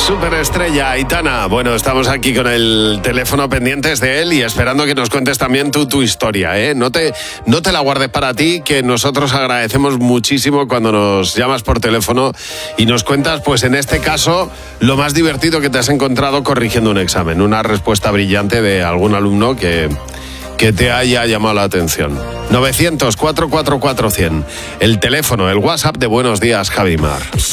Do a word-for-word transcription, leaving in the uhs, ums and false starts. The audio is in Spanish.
Superestrella, Aitana. Bueno, estamos aquí con el teléfono pendientes de él y esperando que nos cuentes también tú tu historia, ¿eh? No te, no te la guardes para ti, que nosotros agradecemos muchísimo cuando nos llamas por teléfono y nos cuentas, pues en este caso, lo más divertido que te has encontrado corrigiendo un examen. Una respuesta brillante de algún alumno que... que te haya llamado la atención. novecientos, cuatrocientos cuarenta y cuatro cien. El teléfono, el WhatsApp de Buenos Días, Javi Mar.